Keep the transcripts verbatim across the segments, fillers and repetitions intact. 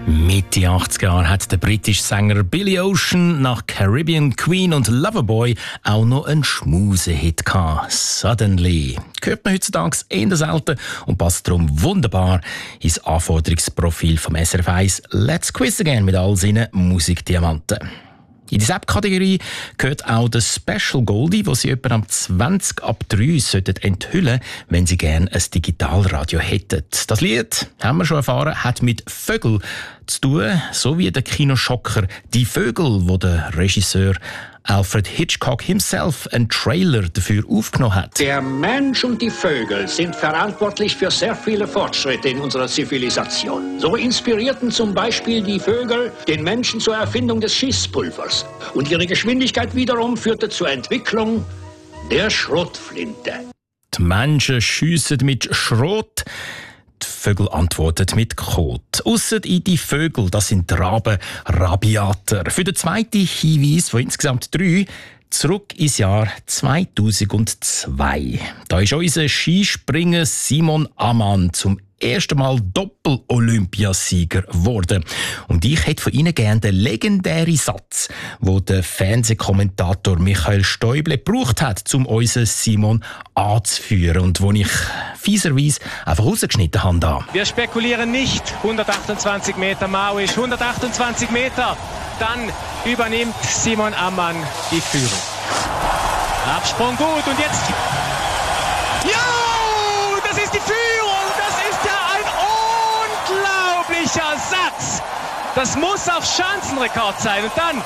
Mitte achtziger Jahre hat der britische Sänger Billy Ocean nach Caribbean Queen und Loverboy auch noch einen Schmusehit gehabt. Suddenly. Hört man heutzutage eher selten und passt darum wunderbar ins Anforderungsprofil vom S R F eins Let's Quiz Again mit all seinen Musikdiamanten. In die Sepp-Kategorie gehört auch der Special Goldie, wo Sie etwa am zwanzig ab drei sollten enthüllen, wenn Sie gerne ein Digitalradio hätten. Das Lied, haben wir schon erfahren, hat mit Vögel zu tun, so wie der Kinoschocker «Die Vögel», wo der Regisseur Alfred Hitchcock himself einen Trailer dafür aufgenommen hat. Der Mensch und die Vögel sind verantwortlich für sehr viele Fortschritte in unserer Zivilisation. So inspirierten zum Beispiel die Vögel den Menschen zur Erfindung des Schießpulvers. Und ihre Geschwindigkeit wiederum führte zur Entwicklung der Schrotflinte. Die Menschen schiessen mit Schrot. Die Vögel antworten mit Kot. Ausser in die Vögel, das sind die Raben rabiater. Für den zweiten Hinweis von insgesamt drei zurück ins Jahr zweitausendzwei. Da ist unser Skispringer Simon Ammann zum ersten Mal Doppel-Olympiasieger geworden. Und ich hätte von Ihnen gerne den legendären Satz, den der Fernsehkommentator Michael Stäuble gebraucht hat, um unseren Simon anzuführen und den ich fieserweise einfach rausgeschnitten habe. Da. Wir spekulieren nicht. hundertachtundzwanzig Meter Mauisch, hundertachtundzwanzig Meter. Dann übernimmt Simon Ammann die Führung. Absprung gut und jetzt... Ja, das ist die Führung! Satz. Das muss auf Schanzenrekord sein. Und dann...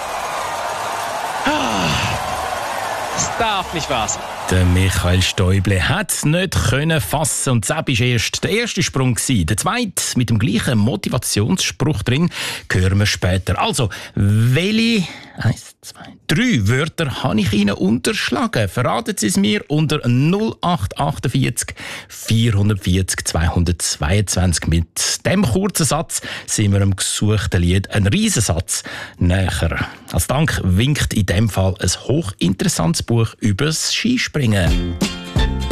Es darf nicht wahr sein. Der Michael Stäuble hat es nicht können fassen und das war erst der erste Sprung gewesen. Der zweite mit dem gleichen Motivationsspruch drin hören wir später. Also, welche eins, zwei, drei Wörter habe ich Ihnen unterschlagen? Verraten Sie es mir unter null acht achtundvierzig vierhundertvierzig zweihundertzweiundzwanzig. Mit dem kurzen Satz sind wir am gesuchten Lied ein Riesensatz näher. Als Dank winkt in dem Fall ein hochinteressantes Buch über das Skispringen.